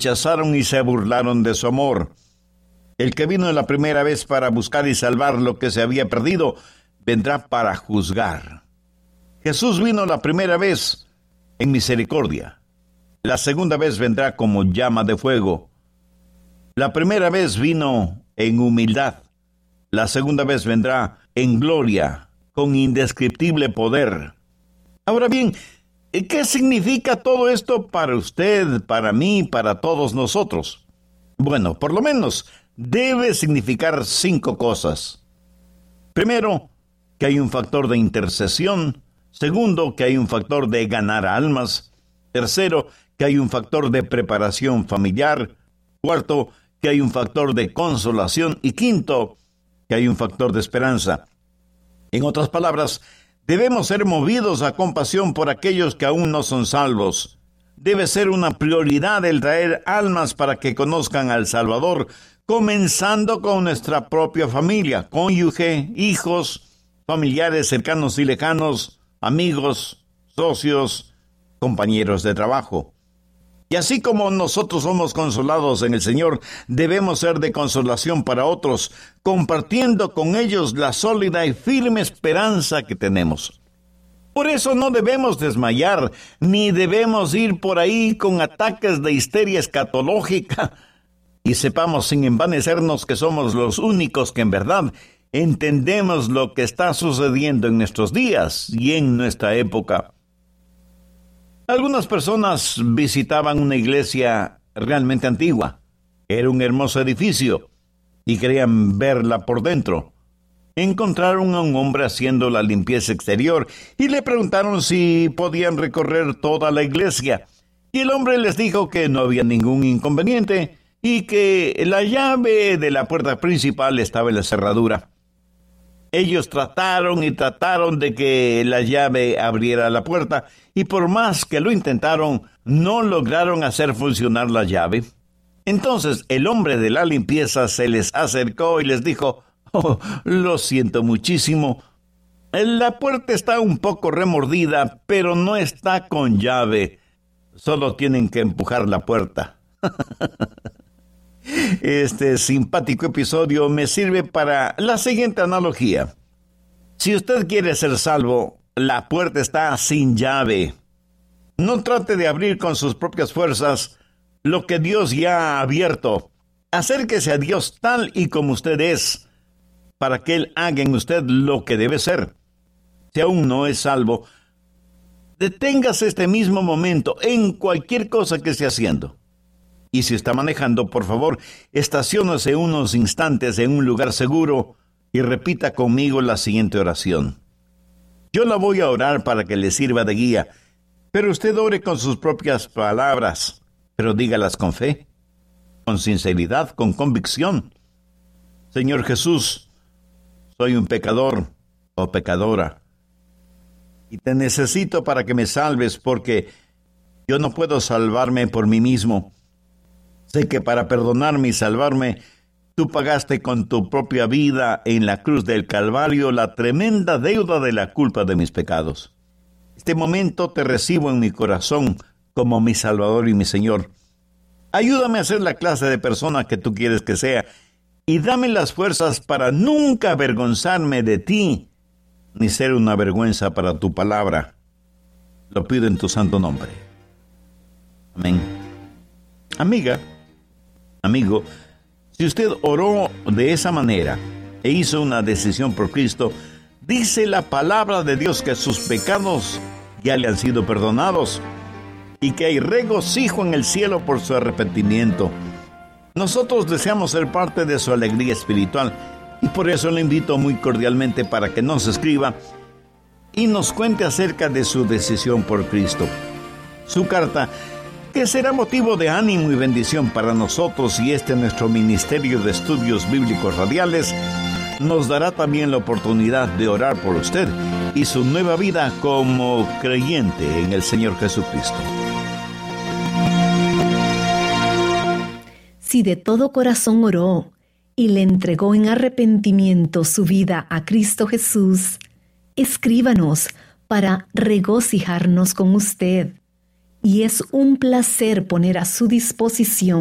rechazaron y se burlaron de su amor. El que vino la primera vez para buscar y salvar lo que se había perdido, vendrá para juzgar. Jesús vino la primera vez en misericordia. La segunda vez vendrá como llama de fuego. La primera vez vino en humildad. La segunda vez vendrá en gloria, con indescriptible poder. Ahora bien, ¿qué significa todo esto para usted, para mí, para todos nosotros? Bueno, por lo menos debe significar 5 cosas. Primero, que hay un factor de intercesión. Segundo, que hay un factor de ganar almas. Tercero, que hay un factor de preparación familiar. Cuarto, que hay un factor de consolación. Y quinto, que hay un factor de esperanza. En otras palabras, debemos ser movidos a compasión por aquellos que aún no son salvos. Debe ser una prioridad el traer almas para que conozcan al Salvador, comenzando con nuestra propia familia, cónyuge, hijos, familiares cercanos y lejanos, amigos, socios, compañeros de trabajo. Y así como nosotros somos consolados en el Señor, debemos ser de consolación para otros, compartiendo con ellos la sólida y firme esperanza que tenemos. Por eso no debemos desmayar, ni debemos ir por ahí con ataques de histeria escatológica. Y sepamos sin envanecernos que somos los únicos que en verdad entendemos lo que está sucediendo en nuestros días y en nuestra época. Algunas personas visitaban una iglesia realmente antigua. Era un hermoso edificio y querían verla por dentro. Encontraron a un hombre haciendo la limpieza exterior y le preguntaron si podían recorrer toda la iglesia. Y el hombre les dijo que no había ningún inconveniente y que la llave de la puerta principal estaba en la cerradura. Ellos trataron y trataron de que la llave abriera la puerta, y por más que lo intentaron, no lograron hacer funcionar la llave. Entonces el hombre de la limpieza se les acercó y les dijo: «Oh, lo siento muchísimo. La puerta está un poco remordida, pero no está con llave. Solo tienen que empujar la puerta». Este simpático episodio me sirve para la siguiente analogía. Si usted quiere ser salvo, la puerta está sin llave. No trate de abrir con sus propias fuerzas lo que Dios ya ha abierto. Acérquese a Dios tal y como usted es, para que Él haga en usted lo que debe ser. Si aún no es salvo, deténgase este mismo momento en cualquier cosa que esté haciendo. Y si está manejando, por favor, estaciónese unos instantes en un lugar seguro y repita conmigo la siguiente oración. Yo la voy a orar para que le sirva de guía, pero usted ore con sus propias palabras, pero dígalas con fe, con sinceridad, con convicción. Señor Jesús, soy un pecador o pecadora, y te necesito para que me salves, porque yo no puedo salvarme por mí mismo. Sé que para perdonarme y salvarme, tú pagaste con tu propia vida en la cruz del Calvario la tremenda deuda de la culpa de mis pecados. Este momento te recibo en mi corazón como mi Salvador y mi Señor. Ayúdame a ser la clase de persona que tú quieres que sea, y dame las fuerzas para nunca avergonzarme de ti, ni ser una vergüenza para tu palabra. Lo pido en tu santo nombre. Amén. Amiga, amigo, si usted oró de esa manera e hizo una decisión por Cristo, dice la palabra de Dios que sus pecados ya le han sido perdonados y que hay regocijo en el cielo por su arrepentimiento. Nosotros deseamos ser parte de su alegría espiritual y por eso le invito muy cordialmente para que nos escriba y nos cuente acerca de su decisión por Cristo. Su carta, que será motivo de ánimo y bendición para nosotros y nuestro Ministerio de Estudios Bíblicos Radiales, nos dará también la oportunidad de orar por usted y su nueva vida como creyente en el Señor Jesucristo. Si de todo corazón oró y le entregó en arrepentimiento su vida a Cristo Jesús, escríbanos para regocijarnos con usted. y es un placer poner a su disposición